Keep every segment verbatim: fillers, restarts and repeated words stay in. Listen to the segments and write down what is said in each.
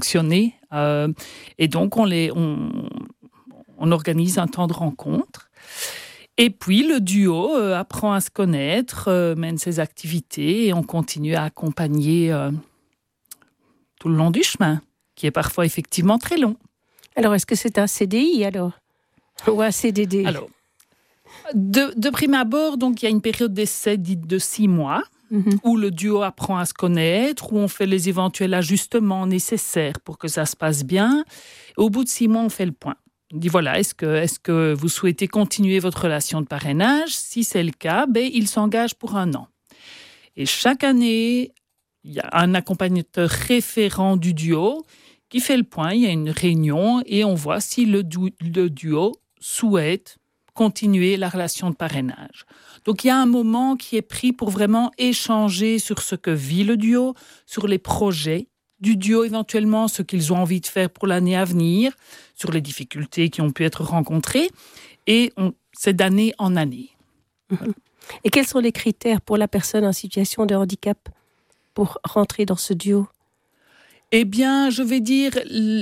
fonctionner. Euh, et donc, on, les, on, on organise un temps de rencontre. Et puis, le duo euh, apprend à se connaître, euh, mène ses activités et on continue à accompagner euh, tout le long du chemin, qui est parfois effectivement très long. Alors, est-ce que c'est un C D I alors ou un C D D? Alors, de, de prime abord, donc, il y a une période d'essai dite de six mois, mm-hmm. où le duo apprend à se connaître, où on fait les éventuels ajustements nécessaires pour que ça se passe bien. Et au bout de six mois, on fait le point. On dit voilà, est-ce que, est-ce que vous souhaitez continuer votre relation de parrainage? Si c'est le cas, ben, il s'engage pour un an. Et chaque année, il y a un accompagnateur référent du duo qui fait le point. Il y a une réunion et on voit si le, du, le duo souhaite continuer la relation de parrainage. Donc, il y a un moment qui est pris pour vraiment échanger sur ce que vit le duo, sur les projets du duo éventuellement, ce qu'ils ont envie de faire pour l'année à venir, sur les difficultés qui ont pu être rencontrées. Et on, c'est d'année en année. Voilà. Et quels sont les critères pour la personne en situation de handicap pour rentrer dans ce duo? Eh bien, je vais dire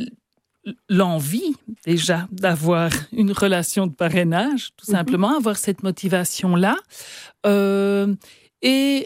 l'envie déjà d'avoir une relation de parrainage, tout simplement, mm-hmm. avoir cette motivation-là. Euh, et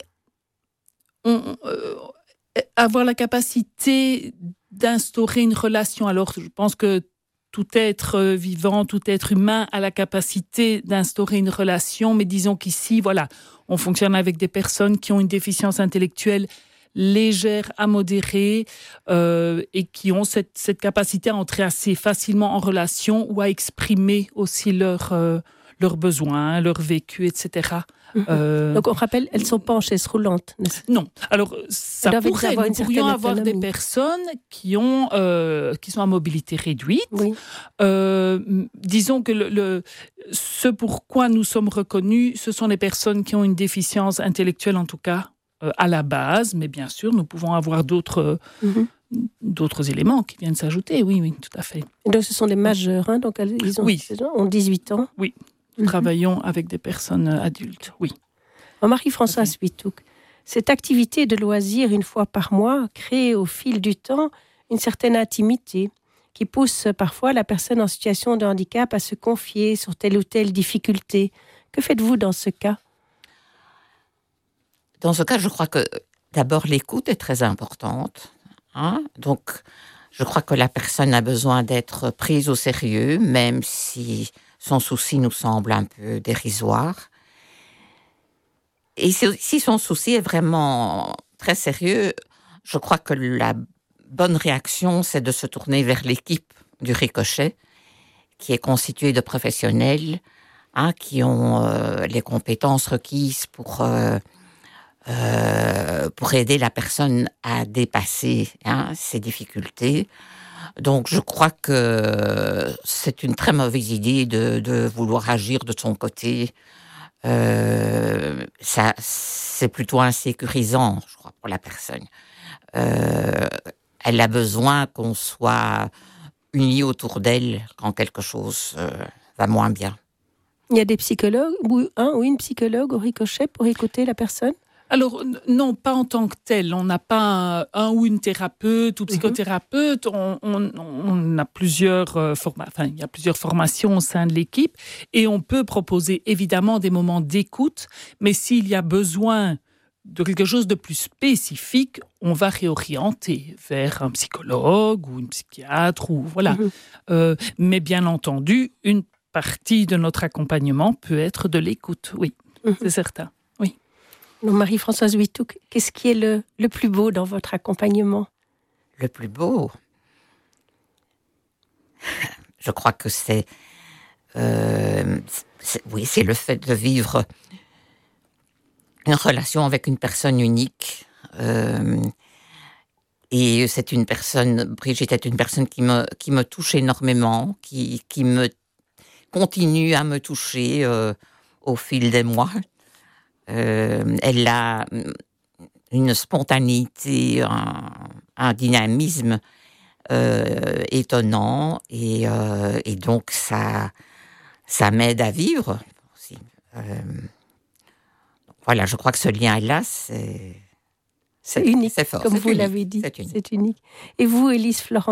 on, euh, avoir la capacité d'instaurer une relation. Alors, je pense que tout être vivant, tout être humain a la capacité d'instaurer une relation, mais disons qu'ici, voilà, on fonctionne avec des personnes qui ont une déficience intellectuelle légère à modérée euh, et qui ont cette, cette capacité à entrer assez facilement en relation ou à exprimer aussi leurs euh, leurs besoins, leur vécu, et cetera. Mmh. Euh, Donc on rappelle, elles ne sont pas en chaise roulante. Non. Alors ça pourrait, avoir nous pourrions avoir des personnes qui, ont, euh, qui sont à mobilité réduite. Oui. Euh, disons que le, le, ce pourquoi nous sommes reconnus, ce sont les personnes qui ont une déficience intellectuelle en tout cas, à la base, mais bien sûr, nous pouvons avoir d'autres, mm-hmm. d'autres éléments qui viennent s'ajouter. Oui, oui, tout à fait. Et donc, ce sont des majeurs, hein, donc ils ont, oui. ont dix-huit ans. Oui, nous mm-hmm. travaillons avec des personnes adultes, oui. Marie-Françoise Withouk, cette activité de loisir une fois par mois crée au fil du temps une certaine intimité qui pousse parfois la personne en situation de handicap à se confier sur telle ou telle difficulté. Que faites-vous dans ce cas ? Dans ce cas, je crois que d'abord l'écoute est très importante. Hein? Donc, je crois que la personne a besoin d'être prise au sérieux, même si son souci nous semble un peu dérisoire. Et si son souci est vraiment très sérieux, je crois que la bonne réaction, c'est de se tourner vers l'équipe du Ricochet, qui est constituée de professionnels, hein, qui ont euh, les compétences requises pour... Euh, Euh, pour aider la personne à dépasser hein, ses difficultés. Donc, je crois que c'est une très mauvaise idée de, de vouloir agir de son côté. Euh, ça, c'est plutôt insécurisant, je crois, pour la personne. Euh, elle a besoin qu'on soit unis autour d'elle quand quelque chose euh, va moins bien. Il y a des psychologues, ou un ou une psychologue au Ricochet pour écouter la personne ? Alors, non, pas en tant que tel. On n'a pas un, un ou une thérapeute ou psychothérapeute. On, on, on a plusieurs, euh, forma- enfin, il y a plusieurs formations au sein de l'équipe et on peut proposer évidemment des moments d'écoute, mais s'il y a besoin de quelque chose de plus spécifique, on va réorienter vers un psychologue ou une psychiatre ou voilà. Mm-hmm. Euh, mais bien entendu, une partie de notre accompagnement peut être de l'écoute. Oui, mm-hmm. c'est certain. Donc Marie-Françoise Withouk, qu'est-ce qui est le, le plus beau dans votre accompagnement ? Le plus beau ? Je crois que c'est, euh, c'est... Oui, c'est le fait de vivre une relation avec une personne unique. Euh, et c'est une personne, Brigitte est une personne qui me, qui me touche énormément, qui, qui me continue à me toucher euh, au fil des mois. Euh, elle a une spontanéité, un, un dynamisme euh, étonnant et, euh, et donc ça, ça m'aide à vivre aussi. Euh, voilà, je crois que ce lien-là, c'est, C'est unique, c'est fort, comme c'est vous unique, l'avez dit. C'est unique. C'est unique. Et vous, Élise Florent?